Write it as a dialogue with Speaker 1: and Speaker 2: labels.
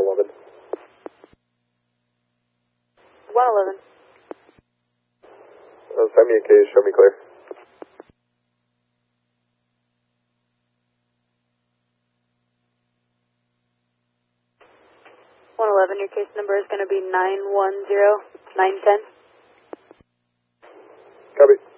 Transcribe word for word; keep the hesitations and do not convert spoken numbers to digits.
Speaker 1: one eleven.
Speaker 2: one eleven.
Speaker 1: Uh, send me a case, show me clear.
Speaker 2: one eleven, your case number is going to be nine one zero nine one zero.
Speaker 1: Copy.